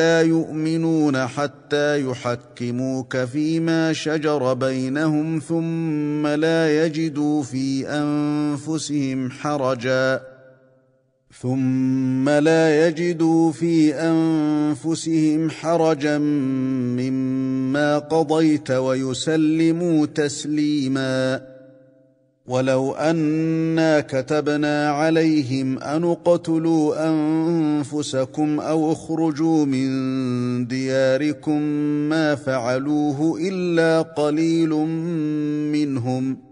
لا يؤمنون حتى يحكموك فيما شجر بينهم ثم لا يجدوا في أنفسهم حرجا مما قضيت ويسلموا تسليما. ولو أنا كتبنا عليهم أن اقتلوا أنفسكم أو اخرجوا من دياركم ما فعلوه إلا قليل منهم